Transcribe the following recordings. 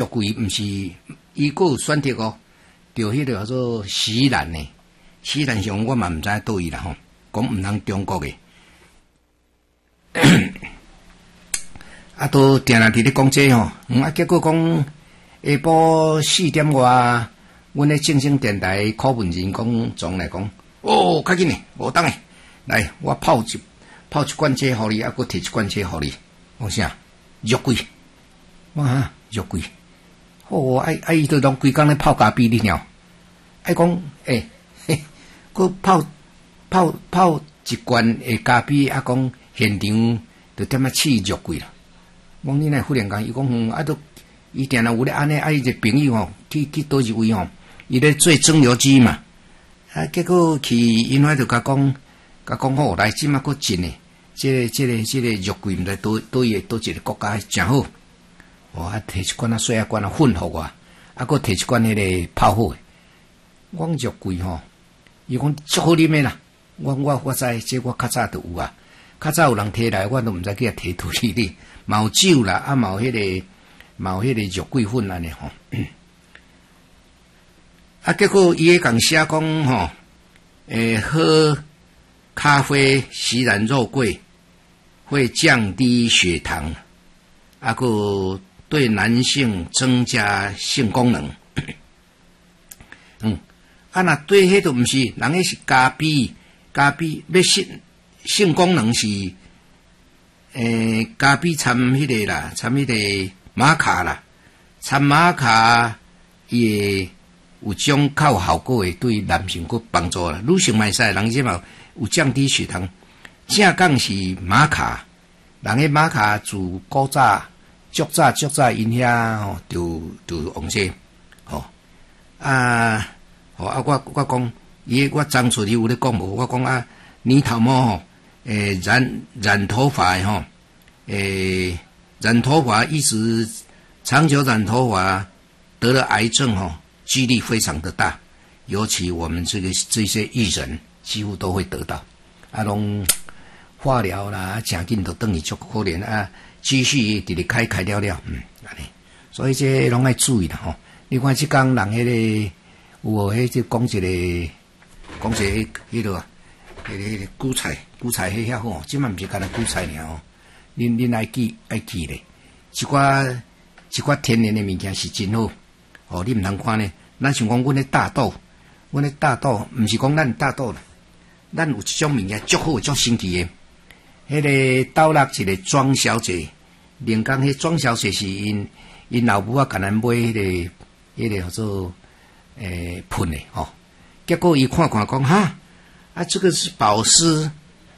贵，毋是伊个选择哦，着迄个叫做西兰呢。西兰上我嘛毋知倒位啦吼，讲毋通中国诶。啊，都定定伫咧讲这吼，结果讲下晡4点外，阮咧正声电台拷问人讲总来讲，哦，较紧诶，无当诶，来，我泡一罐这互你，佫摕一罐这互你，我啥？肉桂，哇，肉桂，哦，伊都拢规工咧泡咖啡哩了，讲佫泡一罐诶咖啡，讲现场就点啊试肉桂啦。我你若忽然间，伊讲都伊定定有咧安尼，伊一个朋友吼，去倒一位吼，伊咧做蒸馏机嘛，结果去因遐就甲讲好，来即马佫进诶，这个肉桂毋知倒一个国家真好，摕一罐细罐混互我，佫摕一罐迄个泡好诶，我肉桂吼，伊讲足好啉诶啦，我知，这我较早就有啊。较早有人摕来，我都毋知叫摕倒去哩。嘛有酒啦，嘛有迄个肉桂粉安尼吼。结果伊迄共写讲吼，喝咖啡虽然肉桂会降低血糖，佫对男性增加性功能。若对迄都毋是，人迄是咖啡要性功能是咖啡掺迄个啦，掺迄个玛卡啦，掺玛卡伊会有种较有效果诶，对男性佫帮助啦。女性嘛会使，人即嘛有降低血糖。正讲是玛卡，人迄玛卡自古早足早因遐吼就用这吼我讲我张处理有咧讲无？我讲年头毛吼。染头发哈，染头发一直长久染头发得了癌症哈，几率非常的大，尤其我们这些艺人几乎都会得到，拢化疗啦，真紧都等于足可怜继续直直开了，安尼，所以这拢爱注意啦吼。你看即工人迄个有迄就讲一个迄个。迄个韭菜迄遐好，即满毋是干那韭菜尔哦，恁爱记咧，一寡天然的物件是真好，你毋通看呢。咱像讲阮咧大豆毋是讲咱大豆啦，咱有一种物件足好足神奇的，迄个斗六一个庄小姐，连讲迄庄小姐是因老母甲咱买迄个叫做喷的吼，结果伊看讲哈。这个是保湿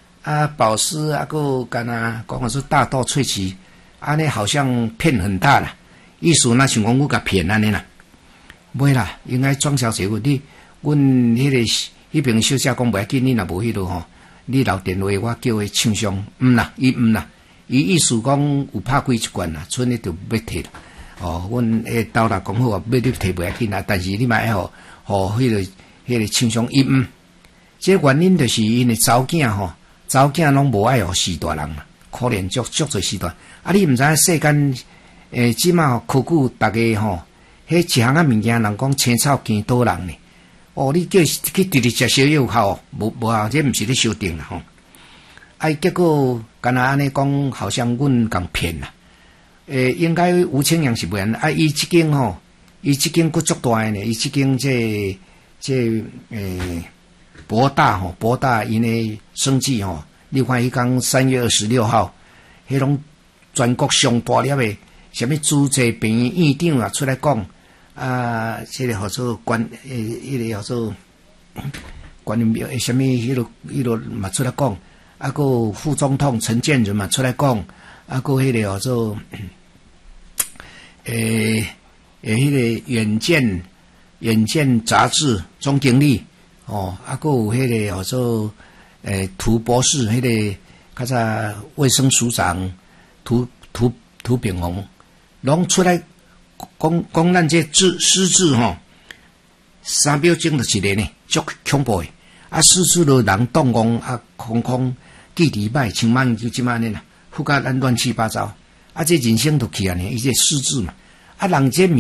个干讲是大豆萃取，安尼好像骗很大啦。意思那想讲我甲骗安尼啦，袂啦，应该庄小姐阮迄边小姐讲袂要紧，你若无迄落吼，你留电话我叫伊厂商，毋啦，伊意思讲有拍几罐啦，剩诶就要摕啦。阮斗啦讲好要你摕袂要紧啦，但是你嘛要互迄个厂商伊这原因就是因为查某囝拢无爱互死大人啦，可怜足侪死大。你毋知影世间即马科举大家吼，迄一项物件人讲青草见倒人呢。你叫去直直食宵夜有效，无效，这毋是咧修订啦吼。结果敢若安尼讲，好像阮共骗啦。应该吴清阳是袂安。伊即间佫足大诶呢，伊即间这博大因诶生计吼，你看伊讲3月26号，迄种全国上大粒诶，什么主治病院院长啊出来讲，这个叫做迄个叫做关于什么迄落嘛出来讲，个副总统陈建仁嘛出来讲，个迄个叫做迄个远见杂志总经理。个有迄个叫做涂博士，迄个较早卫生署长涂炳宏，拢出来讲咱这失智吼，3秒钟就一个呢，足恐怖诶！失智了人动工空记忆歹，像慢就即满呢啦，忽甲咱乱七八糟，这人生就去安尼，伊这失智嘛，人这